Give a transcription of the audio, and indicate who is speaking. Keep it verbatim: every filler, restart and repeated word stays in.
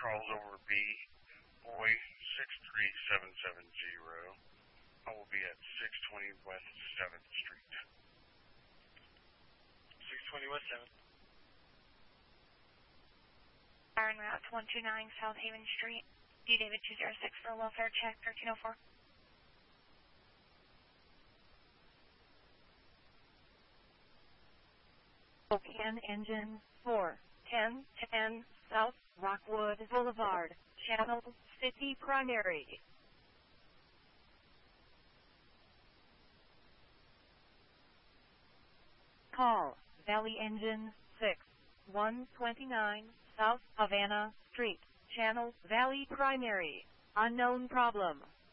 Speaker 1: Charles over B, boy six three seven seven zero. I will be at six twenty West seventh Street.
Speaker 2: six twenty West seventh.
Speaker 3: Iron Route one two nine South Haven Street. D David two zero six for welfare check thirteen oh four.
Speaker 4: Spokane Engine four ten ten South Rockwood Boulevard, Channel City Primary. Call Valley Engine six one two nine South Havana Street, Channel Valley Primary. Unknown problem.